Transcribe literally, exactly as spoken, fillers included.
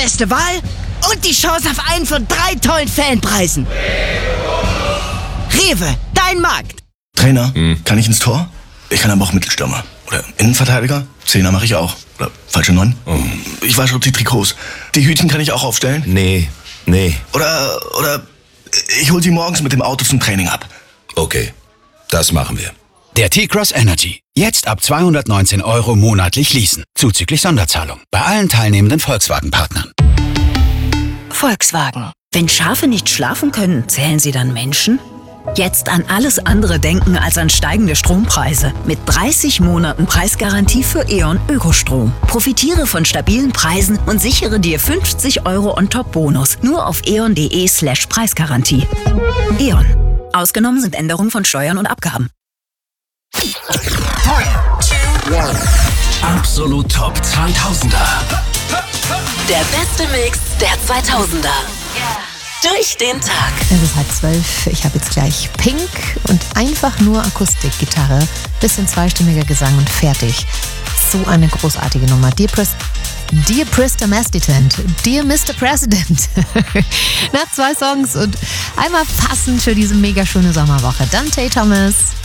beste Wahl und die Chance auf einen von drei tollen Fanpreisen. Rewe, dein Markt. Trainer, hm. kann ich ins Tor? Ich kann aber auch Mittelstürmer. Oder Innenverteidiger? Zehner mache ich auch. Oder falsche Neun? Oh. Ich wasche die Trikots. Die Hütchen kann ich auch aufstellen? Nee, nee. Oder, oder ich hol sie morgens mit dem Auto zum Training ab. Okay, das machen wir. Der T-Cross Energy. Jetzt ab zweihundertneunzehn Euro monatlich leasen. Zuzüglich Sonderzahlung. Bei allen teilnehmenden Volkswagen-Partnern. Volkswagen. Wenn Schafe nicht schlafen können, zählen sie dann Menschen? Jetzt an alles andere denken als an steigende Strompreise. Mit dreißig Monaten Preisgarantie für E.ON Ökostrom. Profitiere von stabilen Preisen und sichere dir fünfzig Euro on top Bonus. Nur auf eon.de slash Preisgarantie. E.ON. Ausgenommen sind Änderungen von Steuern und Abgaben. Absolut Top zweitausender. Der beste Mix der zweitausender. Durch den Tag. Es ist halb zwölf. Ich habe jetzt gleich Pink und einfach nur Akustikgitarre. Bisschen zweistimmiger Gesang und fertig. So eine großartige Nummer. Dear, Pres- Dear Prister Mastitant, Dear Mister President. Nach zwei Songs und einmal passend für diese mega schöne Sommerwoche. Dann Tay Thomas.